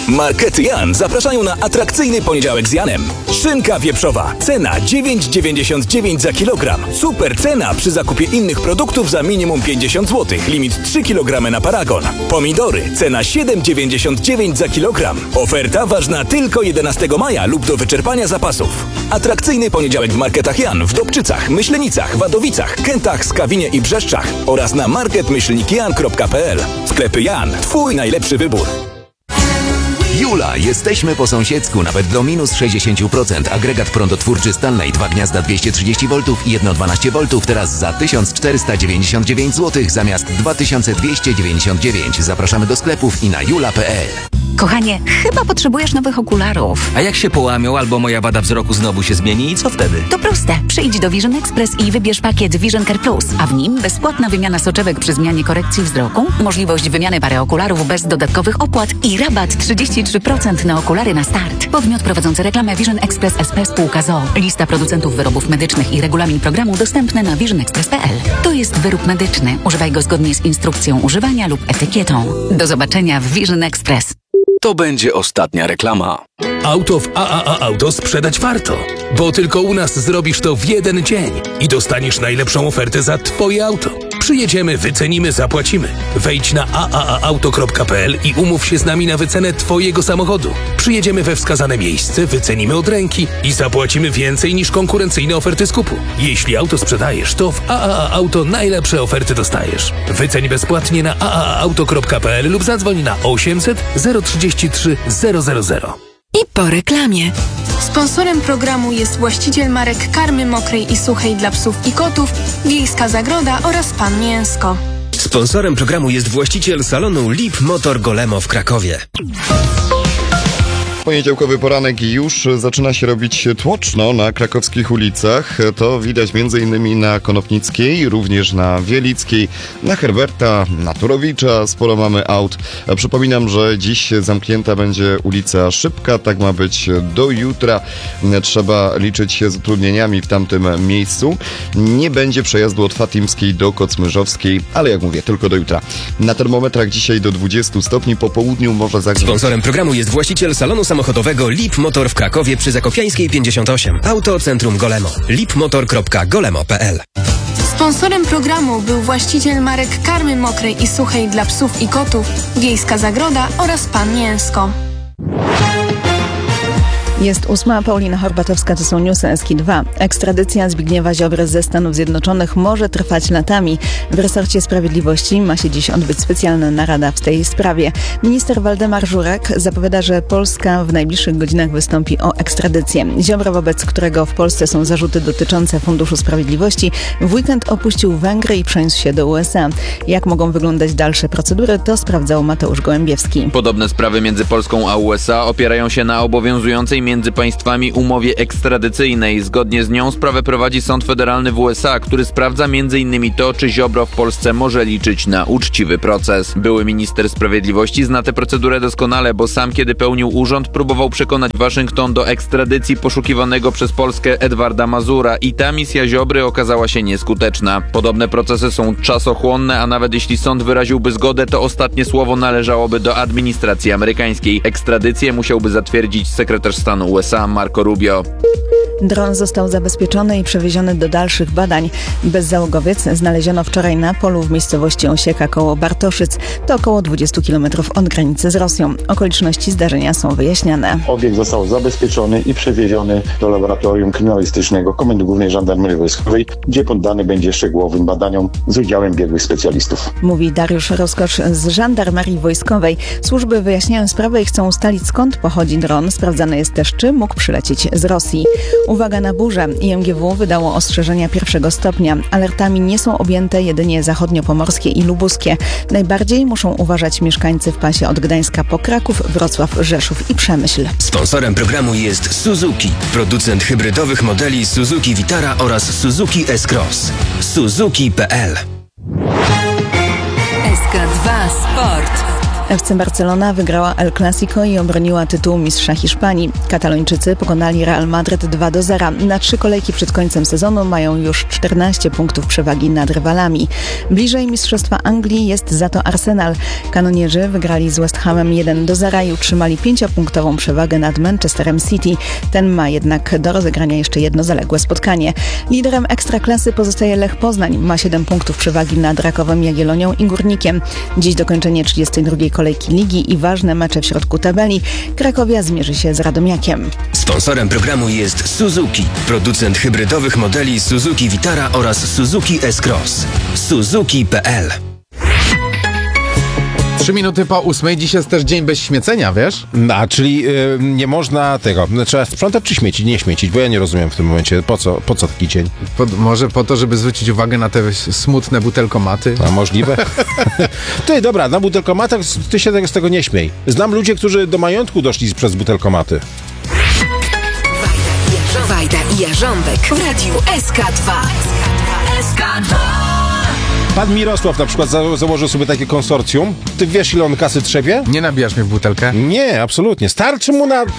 Markety Jan zapraszają na atrakcyjny poniedziałek z Janem. Szynka wieprzowa. Cena 9,99 za kilogram. Super cena przy zakupie innych produktów za minimum 50 zł. Limit 3 kg na paragon. Pomidory. Cena 7,99 za kilogram. Oferta ważna tylko 11 maja lub do wyczerpania zapasów. Atrakcyjny poniedziałek w Marketach Jan w Dobczycach, Myślenicach, Wadowicach, Kętach, Skawinie i Brzeszczach oraz na market-jan.pl. Sklepy Jan. Twój najlepszy wybór. Jula, jesteśmy po sąsiedzku, nawet do minus 60%. Agregat prądotwórczy Stanley 2 gniazda 230 V i jedno 12 V teraz za 1499 zł zamiast 2299. Zapraszamy do sklepów i na jula.pl. Kochanie, chyba potrzebujesz nowych okularów. A jak się połamią albo moja wada wzroku znowu się zmieni i co wtedy? To proste. Przyjdź do Vision Express i wybierz pakiet Vision Care Plus, a w nim bezpłatna wymiana soczewek przy zmianie korekcji wzroku, możliwość wymiany pary okularów bez dodatkowych opłat i rabat 33% na okulary na start. Podmiot prowadzący reklamę Vision Express SP spółka z o.o. Lista producentów wyrobów medycznych i regulamin programu dostępne na visionexpress.pl. To jest wyrób medyczny. Używaj go zgodnie z instrukcją używania lub etykietą. Do zobaczenia w Vision Express. To będzie ostatnia reklama. Auto w AAA Auto sprzedać warto, bo tylko u nas zrobisz to w jeden dzień i dostaniesz najlepszą ofertę za Twoje auto. Przyjedziemy, wycenimy, zapłacimy. Wejdź na aaaauto.pl i umów się z nami na wycenę Twojego samochodu. Przyjedziemy we wskazane miejsce, wycenimy od ręki i zapłacimy więcej niż konkurencyjne oferty skupu. Jeśli auto sprzedajesz, to w AAA Auto najlepsze oferty dostajesz. Wyceń bezpłatnie na aaaauto.pl lub zadzwoń na 800 033 000. I po reklamie. Sponsorem programu jest właściciel marek karmy mokrej i suchej dla psów i kotów, Wiejska Zagroda oraz Pan Mięsko. Sponsorem programu jest właściciel salonu Lip Motor Golemo w Krakowie. Poniedziałkowy poranek już zaczyna się robić tłoczno na krakowskich ulicach. To widać m.in. na Konopnickiej, również na Wielickiej, na Herberta, na Turowicza. Sporo mamy aut. Przypominam, że dziś zamknięta będzie ulica Szybka. Tak ma być do jutra. Trzeba liczyć się z utrudnieniami w tamtym miejscu. Nie będzie przejazdu od Fatimskiej do Kocmyrzowskiej, ale jak mówię, tylko do jutra. Na termometrach dzisiaj do 20 stopni, po południu może zagrzać. Sponsorem programu jest właściciel salonu samochodowego Lip Motor w Krakowie przy Zakopiańskiej 58. Auto Centrum Golemo. lipmotor.golemo.pl. Sponsorem programu był właściciel marek karmy mokrej i suchej dla psów i kotów, Wiejska Zagroda oraz Pan Mięsko. Jest 8. Paulina Horbatowska, to są newsy SK2. Ekstradycja Zbigniewa Ziobry ze Stanów Zjednoczonych może trwać latami. W resorcie sprawiedliwości ma się dziś odbyć specjalna narada w tej sprawie. Minister Waldemar Żurek zapowiada, że Polska w najbliższych godzinach wystąpi o ekstradycję. Ziobro, wobec którego w Polsce są zarzuty dotyczące Funduszu Sprawiedliwości, w weekend opuścił Węgry i przeniósł się do USA. Jak mogą wyglądać dalsze procedury, to sprawdzał Mateusz Gołębiewski. Podobne sprawy między Polską a USA opierają się na obowiązującej między państwami umowie ekstradycyjnej. Zgodnie z nią sprawę prowadzi Sąd Federalny w USA, który sprawdza m.in. to, czy Ziobro w Polsce może liczyć na uczciwy proces. Były minister sprawiedliwości zna tę procedurę doskonale, bo sam, kiedy pełnił urząd, próbował przekonać Waszyngton do ekstradycji poszukiwanego przez Polskę Edwarda Mazura i ta misja Ziobry okazała się nieskuteczna. Podobne procesy są czasochłonne, a nawet jeśli sąd wyraziłby zgodę, to ostatnie słowo należałoby do administracji amerykańskiej. Ekstradycję musiałby zatwierdzić sekretarz stanu USA Marco Rubio. Dron został zabezpieczony i przewieziony do dalszych badań. Bezzałogowiec znaleziono wczoraj na polu w miejscowości Osieka koło Bartoszyc. To około 20 km od granicy z Rosją. Okoliczności zdarzenia są wyjaśniane. Obiekt został zabezpieczony i przewieziony do laboratorium kryminalistycznego Komendy Głównej Żandarmerii Wojskowej, gdzie poddany będzie szczegółowym badaniom z udziałem biegłych specjalistów. Mówi Dariusz Roskosz z Żandarmerii Wojskowej. Służby wyjaśniają sprawę i chcą ustalić, skąd pochodzi dron. Sprawdzane jest też, czy mógł przylecieć z Rosji. Uwaga na burzę. IMGW wydało ostrzeżenia 1. stopnia. Alertami nie są objęte jedynie zachodniopomorskie i lubuskie. Najbardziej muszą uważać mieszkańcy w pasie od Gdańska po Kraków, Wrocław, Rzeszów i Przemyśl. Sponsorem programu jest Suzuki, producent hybrydowych modeli Suzuki Vitara oraz Suzuki S-Cross. Suzuki.pl. SK2 Sport. FC Barcelona wygrała El Clasico i obroniła tytuł mistrza Hiszpanii. Katalończycy pokonali Real Madryt 2-0. Na 3 kolejki przed końcem sezonu mają już 14 punktów przewagi nad rywalami. Bliżej mistrzostwa Anglii jest za to Arsenal. Kanonierzy wygrali z West Hamem 1-0 i utrzymali 5-punktową przewagę nad Manchesterem City. Ten ma jednak do rozegrania jeszcze jedno zaległe spotkanie. Liderem Ekstraklasy pozostaje Lech Poznań. Ma 7 punktów przewagi nad Rakowem, Jagiellonią i Górnikiem. Dziś dokończenie 32. kolejki ligi i ważne mecze w środku tabeli. Krakowia zmierzy się z Radomiakiem. Sponsorem programu jest Suzuki, producent hybrydowych modeli Suzuki Vitara oraz Suzuki S-Cross. Suzuki.pl 3 minuty po 8. Dziś jest też dzień bez śmiecenia, wiesz? Czyli nie można tego. Trzeba sprzątać czy śmiecić? Nie śmiecić, bo ja nie rozumiem w tym momencie. Po co taki dzień? Może po to, żeby zwrócić uwagę na te smutne butelkomaty. A możliwe? Ty, dobra, na butelkomatach ty się z tego nie śmiej. Znam ludzi, którzy do majątku doszli przez butelkomaty. Wajda i Jarząbek w Radiu SK2. SK2. Pan Mirosław na przykład założył sobie takie konsorcjum. Ty wiesz, ile on kasy trzepie? Nie nabijasz mnie w butelkę? Nie, absolutnie. Starczy mu na